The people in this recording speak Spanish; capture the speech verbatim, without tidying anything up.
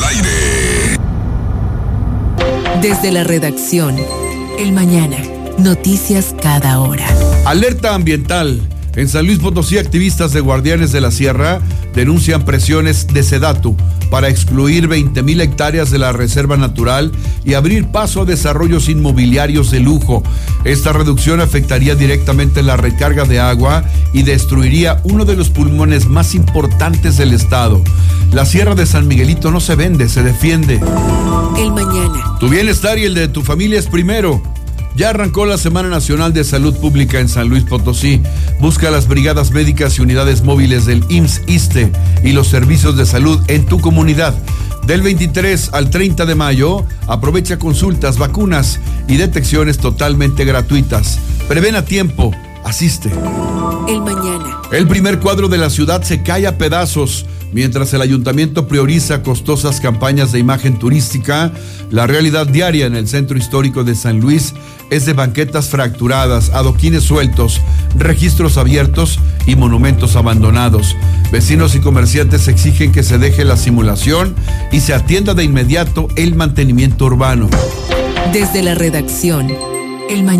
al aire. Desde la redacción, El Mañana, noticias cada hora. Alerta ambiental. En San Luis Potosí, activistas de Guardianes de la Sierra denuncian presiones de Sedatu para excluir veinte mil hectáreas de la reserva natural y abrir paso a desarrollos inmobiliarios de lujo. Esta reducción afectaría directamente la recarga de agua y destruiría uno de los pulmones más importantes del estado. La Sierra de San Miguelito no se vende, se defiende. El Mañana. Tu bienestar y el de tu familia es primero. Ya arrancó la Semana Nacional de Salud Pública en San Luis Potosí. Busca las brigadas médicas y unidades móviles del I M S S ISSSTE y los servicios de salud en tu comunidad. Del veintitrés al treinta de mayo, aprovecha consultas, vacunas y detecciones totalmente gratuitas. Prevén a tiempo, asiste. El Mañana. El primer cuadro de la ciudad se cae a pedazos. Mientras el ayuntamiento prioriza costosas campañas de imagen turística, la realidad diaria en el centro histórico de San Luis es de banquetas fracturadas, adoquines sueltos, registros abiertos y monumentos abandonados. Vecinos y comerciantes exigen que se deje la simulación y se atienda de inmediato el mantenimiento urbano. Desde la redacción, El Mañana.